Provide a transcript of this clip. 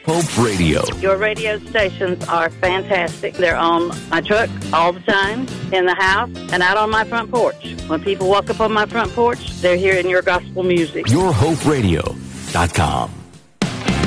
Hope Radio. Your radio stations are fantastic. They're on my truck all the time, in the house, and out on my front porch. When people walk up on my front porch, they're hearing your gospel music. YourHopeRadio.com.